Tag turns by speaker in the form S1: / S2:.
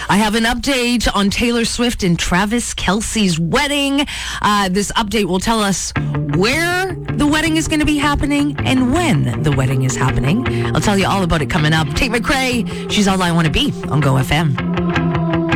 S1: I have an update on Taylor Swift and Travis Kelce's wedding. This update will tell us where the wedding is going to be happening and when the wedding is happening. I'll tell you all about it coming up. Tate McRae, she's All I Want to Be on Go FM.